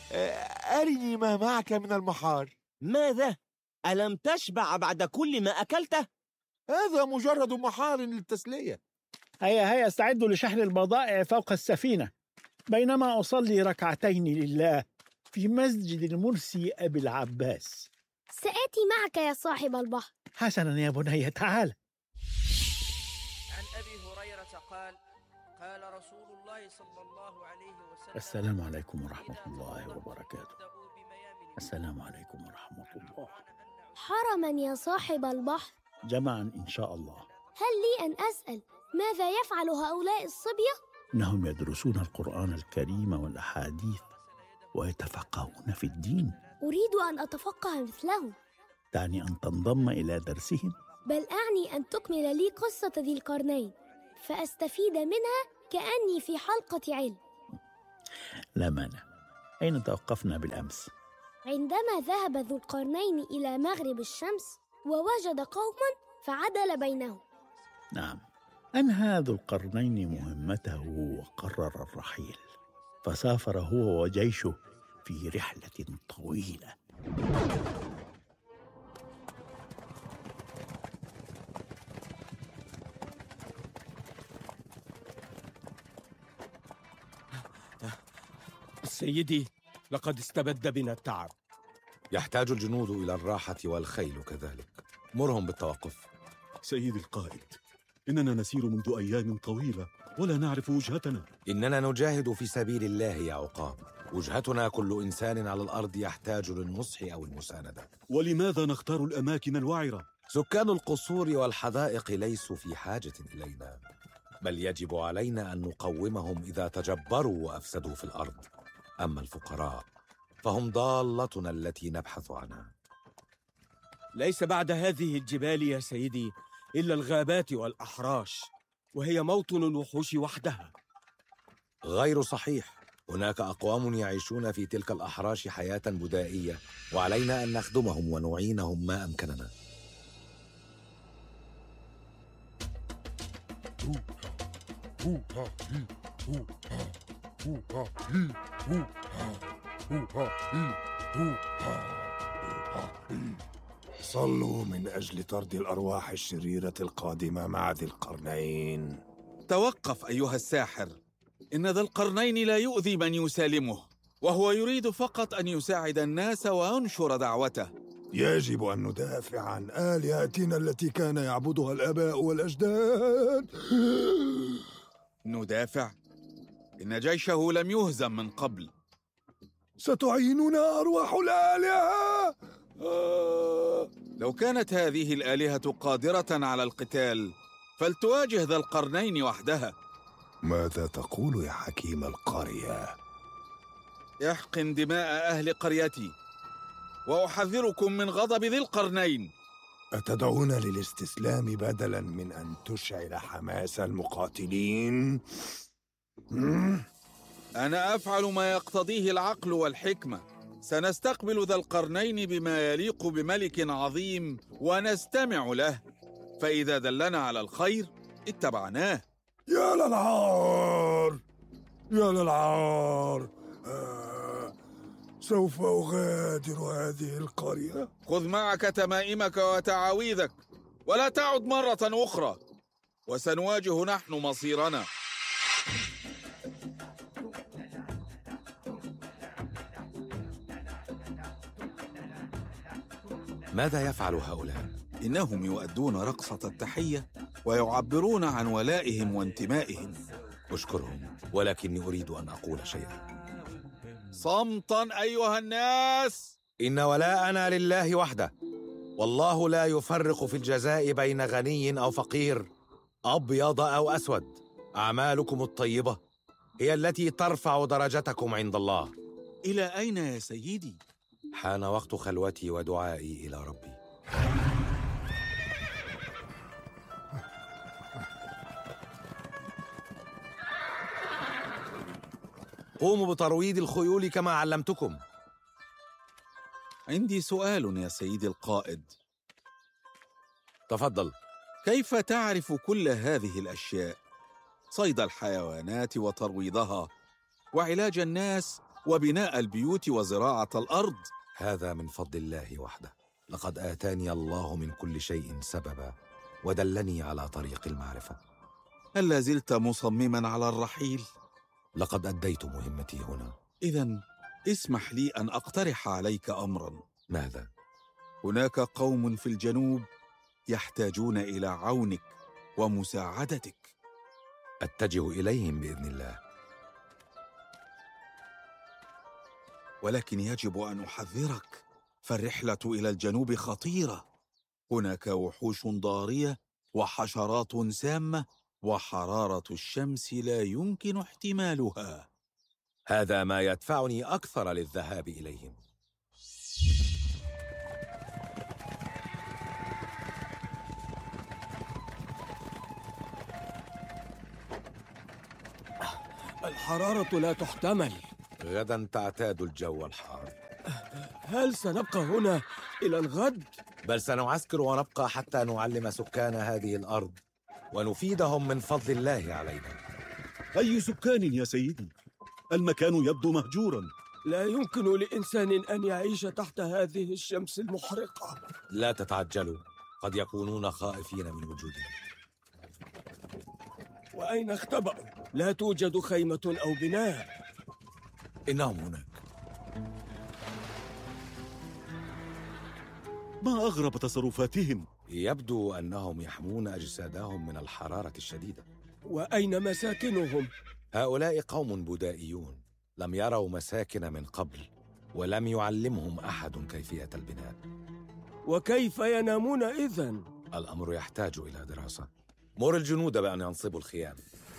أرني ما معك من المحار. ماذا؟ ألم تشبع بعد كل ما أكلته؟ هذا مجرد محار للتسلية. هيا استعدوا لشحن البضائع فوق السفينة بينما أصلي ركعتين لله في مسجد المرسي أبي العباس. سآتي معك يا صاحب البحر. حسنا يا بني، تعال. عن أبي هريرة قال: قال رسول الله صلى الله عليه وسلم: السلام عليكم ورحمة الله وبركاته. السلام عليكم ورحمة الله. حرما يا صاحب البحر. جمعا إن شاء الله. هل لي أن أسأل ماذا يفعل هؤلاء الصبية؟ إنهم يدرسون القرآن الكريم والأحاديث ويتفقهون في الدين. أريد أن أتفقه مثلهم. تعني أن تنضم إلى درسهم؟ بل أعني أن تكمل لي قصة ذي القرنين فأستفيد منها كأني في حلقة علم. لا مانع. أين توقفنا بالأمس؟ عندما ذهب ذو القرنين إلى مغرب الشمس ووجد قوما فعدل بينهم. نعم، أنهى ذو القرنين مهمته وقرر الرحيل، فسافر هو وجيشه في رحلة طويلة. سيدي، لقد استبد بنا التعب. يحتاج الجنود إلى الراحة والخيل كذلك. مرهم بالتوقف. سيدي القائد، إننا نسير منذ أيام طويلة ولا نعرف وجهتنا. إننا نجاهد في سبيل الله يا عقاب. وجهتنا كل إنسان على الأرض يحتاج للنصح أو المساندة. ولماذا نختار الأماكن الوعرة؟ سكان القصور والحدائق ليسوا في حاجة إلينا، بل يجب علينا أن نقومهم إذا تجبروا وأفسدوا في الأرض. أما الفقراء فهم ضالتنا التي نبحث عنها. ليس بعد هذه الجبال يا سيدي إلا الغابات والأحراش، وهي موطن الوحوش وحدها. غير صحيح. هناك أقوام يعيشون في تلك الأحراش حياة بدائية، وعلينا أن نخدمهم ونعينهم ما أمكننا. صلوا من أجل طرد الأرواح الشريرة القادمة مع ذي القرنين. توقف أيها الساحر، إن ذا القرنين لا يؤذي من يسالمه، وهو يريد فقط أن يساعد الناس وينشر دعوته. يجب أن ندافع عن آلهتنا التي كان يعبدها الآباء والأجداد. ندافع؟ إن جيشه لم يهزم من قبل. ستعيننا أرواح الآلهة؟ لو كانت هذه الآلهة قادرة على القتال فلتواجه ذا القرنين وحدها. ماذا تقول يا حكيم القرية؟ احقن دماء أهل قريتي، وأحذركم من غضب ذي القرنين. أتدعون للاستسلام بدلاً من أن تشعل حماس المقاتلين؟ أنا أفعل ما يقتضيه العقل والحكمة. سنستقبل ذا القرنين بما يليق بملك عظيم ونستمع له، فإذا دلنا على الخير اتبعناه. يا للعار يا للعار، سوف أغادر هذه القرية. خذ معك تمائمك وتعاويذك ولا تعد مرة أخرى، وسنواجه نحن مصيرنا. ماذا يفعل هؤلاء؟ إنهم يؤدون رقصة التحية ويعبرون عن ولائهم وانتمائهم. أشكرهم، ولكني أريد أن أقول شيئا. صمتا أيها الناس. إن ولاءنا لله وحده، والله لا يفرق في الجزاء بين غني أو فقير، أبيض أو أسود. أعمالكم الطيبة هي التي ترفع درجتكم عند الله. إلى أين يا سيدي؟ حان وقت خلوتي ودعائي إلى ربي. قوموا بترويض الخيول كما علمتكم. عندي سؤال يا سيدي القائد. تفضل. كيف تعرف كل هذه الأشياء؟ صيد الحيوانات وترويضها، وعلاج الناس وبناء البيوت وزراعة الأرض. هذا من فضل الله وحده. لقد آتاني الله من كل شيء سببا ودلني على طريق المعرفة. هل لازلت مصمما على الرحيل؟ لقد أديت مهمتي هنا. إذن اسمح لي أن أقترح عليك أمرا. ماذا؟ هناك قوم في الجنوب يحتاجون إلى عونك ومساعدتك. أتجه إليهم بإذن الله. ولكن يجب أن أحذرك، فالرحلة إلى الجنوب خطيرة. هناك وحوش ضارية وحشرات سامة، وحرارة الشمس لا يمكن احتمالها. هذا ما يدفعني أكثر للذهاب إليهم. الحرارة لا تحتمل. غدا تعتاد الجو الحار. هل سنبقى هنا إلى الغد؟ بل سنعسكر ونبقى حتى نعلم سكان هذه الأرض ونفيدهم من فضل الله علينا. أي سكان يا سيدي؟ المكان يبدو مهجوراً. لا يمكن لإنسان أن يعيش تحت هذه الشمس المحرقة. لا تتعجلوا، قد يكونون خائفين من وجودنا. وأين اختبأوا؟ لا توجد خيمة أو بناء. إنهم هناك. ما أغرب تصرفاتهم؟ يبدو أنهم يحمون أجسادهم من الحرارة الشديدة. وأين مساكنهم؟ هؤلاء قوم بدائيون، لم يروا مساكن من قبل، ولم يعلمهم أحد كيفية البناء. وكيف ينامون إذن؟ الأمر يحتاج إلى دراسة. مر الجنود بأن ينصبوا الخيام.